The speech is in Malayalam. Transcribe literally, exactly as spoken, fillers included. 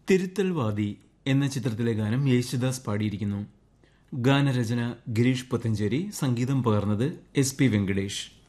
തിരുത്തൽവാദി എന്ന ചിത്രത്തിലെ ഗാനം യേശുദാസ് പാടിയിരിക്കുന്നു. ഗാനരചന ഗിരീഷ് പുത്തഞ്ചേരി, സംഗീതം പകർന്നത് എസ് പി വെങ്കടേഷ്.